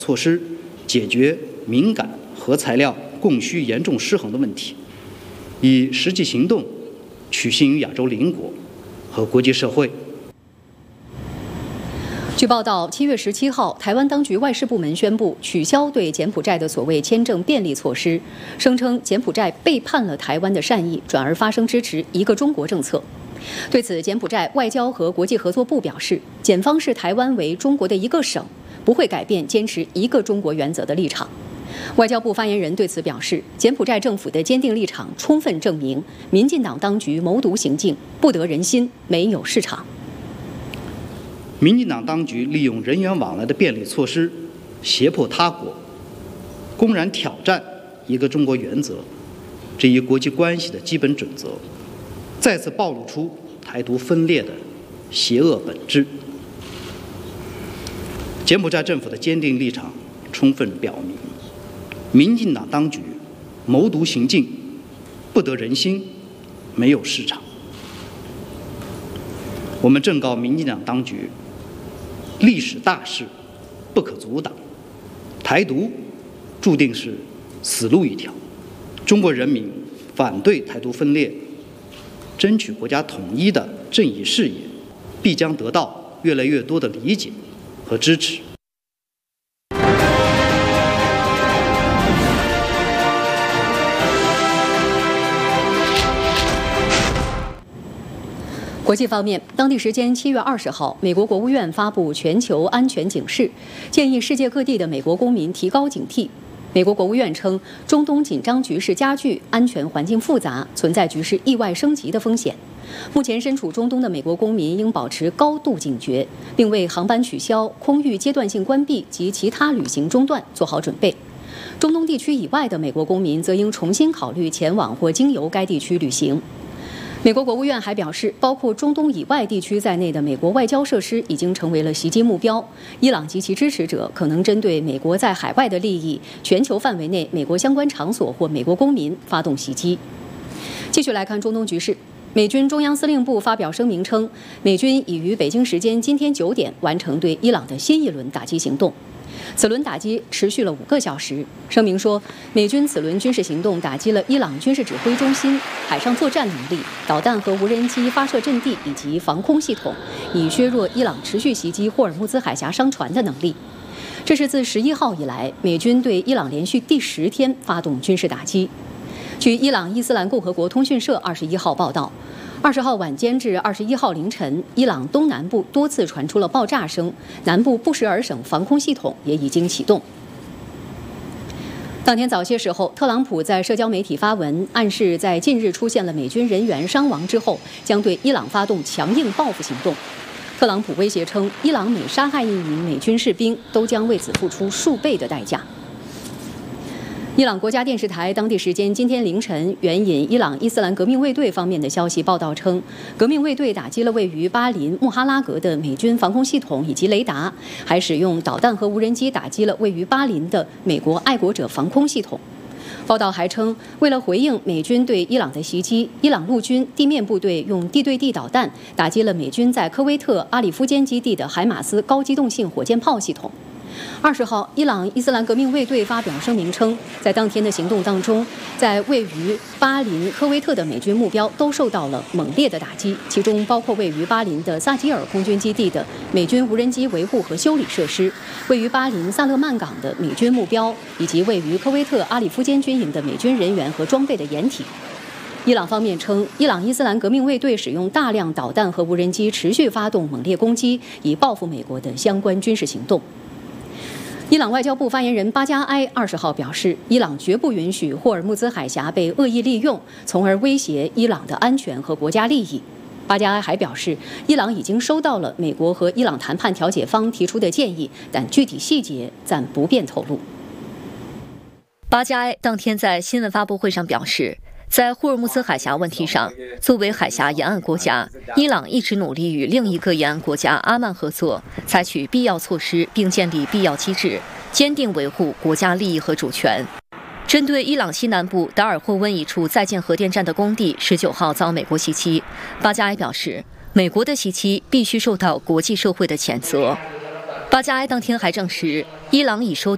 措施解决敏感核材料供需严重失衡的问题，以实际行动取信于亚洲邻国和国际社会。 据报道，7月17号，台湾当局外事部门宣布取消对柬埔寨的所谓签证便利措施，声称柬埔寨背叛了台湾的善意，转而发声支持一个中国政策。对此，柬埔寨外交和国际合作部表示，检方视台湾为中国的一个省，不会改变坚持一个中国原则的立场。外交部发言人对此表示，柬埔寨政府的坚定立场充分证明，民进党当局谋独行径，不得人心，没有市场。 民进党当局利用人员往来的便利措施，胁迫他国，公然挑战一个中国原则这一国际关系的基本准则，再次暴露出台独分裂的邪恶本质。柬埔寨政府的坚定立场充分表明，民进党当局谋独行径，不得人心，没有市场。我们正告民进党当局，历史大势不可阻挡，台独注定是死路一条。中国人民反对台独分裂，争取国家统一的正义事业，必将得到越来越多的理解和支持。 国际方面，当地时间7月20号，美国国务院发布全球安全警示，建议世界各地的美国公民提高警惕。美国国务院称，中东紧张局势加剧，安全环境复杂，存在局势意外升级的风险。目前身处中东的美国公民应保持高度警觉，并为航班取消、空域阶段性关闭及其他旅行中断做好准备。中东地区以外的美国公民则应重新考虑前往或经由该地区旅行。美国国务院还表示，包括中东以外地区在内的美国外交设施已经成为了袭击目标。伊朗及其支持者可能针对美国在海外的利益、全球范围内美国相关场所或美国公民发动袭击。继续来看中东局势，美军中央司令部发表声明称，美军已于北京时间今天9点完成对伊朗的新一轮打击行动。此轮打击持续了5个小时。声明说，美军此轮军事行动打击了伊朗军事指挥中心、海上作战能力、导弹和无人机发射阵地以及防空系统，以削弱伊朗持续袭击霍尔木兹海峡商船的能力。这是自11号以来，美军对伊朗连续第10天发动军事打击。据伊朗伊斯兰共和国通讯社21号报道，20号晚间至21号凌晨，伊朗东南部多次传出了爆炸声，南部布什尔省防空系统也已经启动。当天早些时候，特朗普在社交媒体发文，暗示在近日出现了美军人员伤亡之后，将对伊朗发动强硬报复行动。特朗普威胁称，伊朗每杀害1名美军士兵，都将为此付出数倍的代价。伊朗国家电视台当地时间今天凌晨援引伊朗伊斯兰革命卫队方面的消息报道称，革命卫队打击了位于巴林穆哈拉格的美军防空系统以及雷达，还使用导弹和无人机打击了位于巴林的美国爱国者防空系统。报道还称，为了回应美军对伊朗的袭击，伊朗陆军地面部队用地对地导弹打击了美军在科威特阿里夫间基地的海马斯高机动性火箭炮系统。20号，伊朗伊斯兰革命卫队发表声明称，在当天的行动当中，在位于巴林、科威特的美军目标都受到了猛烈的打击，其中包括位于巴林的萨基尔空军基地的美军无人机维护和修理设施，位于巴林萨勒曼港的美军目标，以及位于科威特阿里夫间军营的美军人员和装备的掩体。伊朗方面称，伊朗伊斯兰革命卫队使用大量导弹和无人机持续发动猛烈攻击，以报复美国的相关军事行动。伊朗外交部发言人巴加埃20号表示，伊朗绝不允许霍尔木兹海峡被恶意利用，从而威胁伊朗的安全和国家利益。巴加埃还表示，伊朗已经收到了美国和伊朗谈判调解方提出的建议，但具体细节暂不便透露。 巴加埃当天在新闻发布会上表示，在霍尔木兹海峡问题上，作为海峡沿岸国家，伊朗一直努力与另一个沿岸国家阿曼合作，采取必要措施并建立必要机制，坚定维护国家利益和主权。针对伊朗西南部达尔霍温一处在建核电站的工地19号遭美国袭击，巴加埃表示，美国的袭击必须受到国际社会的谴责。巴加埃当天还证实，伊朗已收到